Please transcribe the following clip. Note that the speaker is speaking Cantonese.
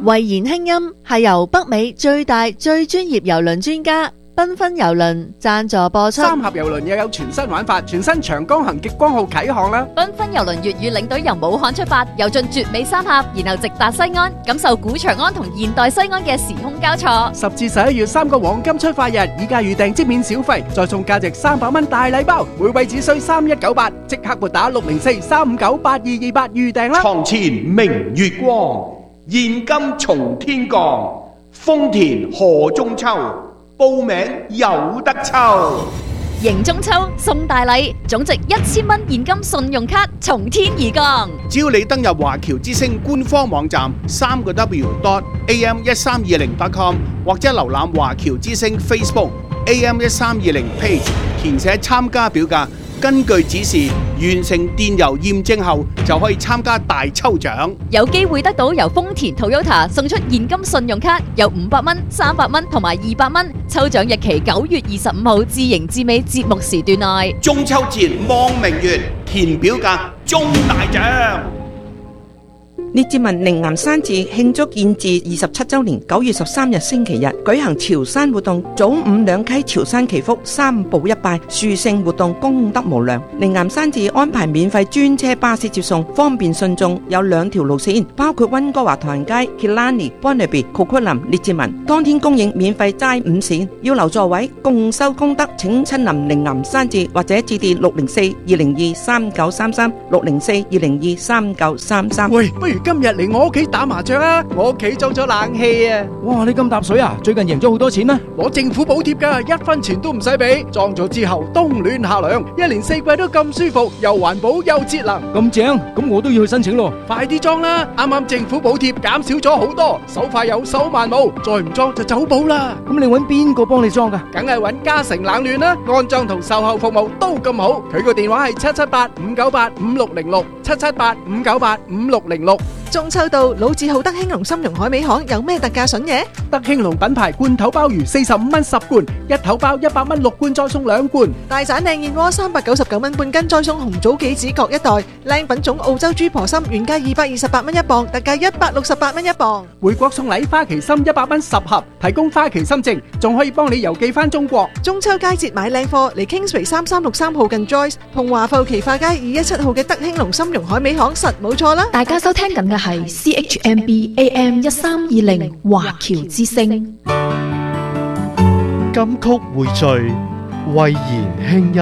慧賢輕音係由北美最大最專業郵輪專家繽紛郵輪贊助播出。 三峽郵輪又有全新玩法，全新長江行極光號啟航啦！ 繽紛郵輪粵語領隊由武漢出發，遊進絕美三峽，然後直達西安，感受古長安同現代西安嘅時空交錯。 10至11月3個黃金出發日，以價預訂即免小費，再送價值300蚊大禮包，每位只需3198，即刻撥打604-359-8228預訂啦！ 床前明月光，現金從天降，豐田賀中秋。報名有得抽， 迎中秋送大禮，總值1000蚊現金信用卡從天而降。 只要你登入華僑之星官方網站3w.am1320.com 或者瀏覽華僑之星 Facebook AM1320 page， 填寫參加表格，根據指示完成電郵驗證後，就可以參加大抽獎， 有機會得到由豐田 Toyota 送出現金信用卡，有500蚊、300蚊同埋200蚊。抽獎日期9月25號至迎至美節目時段內。 中秋節望明月，填表格中大獎。 列治文靈岩山寺慶祝建寺27周年9月13日星期日舉行潮山活動，早午兩溪潮山祈福3步一拜，殊勝活動功德無量。靈岩山寺安排免費專車巴士接送，方便信眾，有2條路線，包括溫哥華唐人街、Killarney、Burnaby、Coquitlam、列治文，當天供應免費齋午膳，要留座位，共修功德，請親臨靈岩山寺或者致電604-202-3933 604-202-3933。 喂，不如今日嚟我屋企打麻雀啊！我屋企裝咗冷氣啊！ 哇，你咁搭水啊？最近贏咗好多錢咩？ 攞政府補貼㗎，1分錢都唔使俾。裝咗之後冬暖夏涼，1年4季都咁舒服，又環保又節能。 咁正，咁我都要去申請咯。 快啲裝啦！啱啱政府補貼減少咗好多，手快有手慢冇，再唔裝就走寶啦。 咁你搵邊個幫你裝㗎？ 梗係搵嘉誠冷暖啦，安裝同售後服務都咁好。佢個電話係778-598-5606 778-598-5606。 中秋到，老字號德興隆參茸海味行有咩特價筍嘢？ 德興隆品牌罐頭鮑魚45蚊10罐，一頭鮑100蚊6罐，再送2罐。 大盞靚燕窩399蚊半斤，再送紅棗杞子各一袋。靚品種澳洲豬婆參原價228蚊一磅，特價168蚊一磅。 回國送禮花旗參100蚊10盒，提供花旗參證，仲可以幫你郵寄翻中國。 中秋佳節買靚貨，嚟 Kingsway 3363號近 Joyce， 同華埠奇化街217號嘅德興隆參茸海味行實冇錯啦。 大家收聽緊嘅係 CHMB AM 1320華僑之聲。 金曲匯聚，慧賢輕音。